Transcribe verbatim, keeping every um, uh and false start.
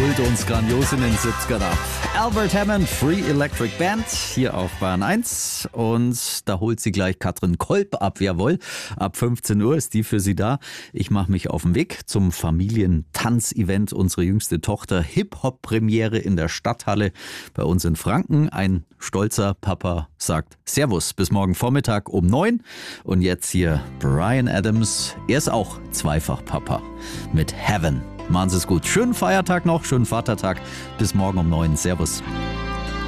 holt uns grandios in den siebzigern ab. Albert Hammond, Free Electric Band, hier auf Bahn eins. Und da holt sie gleich Katrin Kolb ab, jawohl. Ab fünfzehn Uhr ist die für Sie da. Ich mache mich auf den Weg zum Familientanzevent. Unsere jüngste Tochter Hip-Hop-Premiere in der Stadthalle bei uns in Franken. Ein stolzer Papa sagt Servus, bis morgen Vormittag um neun. Und jetzt hier Bryan Adams. Er ist auch zweifach Papa mit Heaven. Machen Sie es gut. Schönen Feiertag noch, schönen Vatertag. Bis morgen um neun. Servus.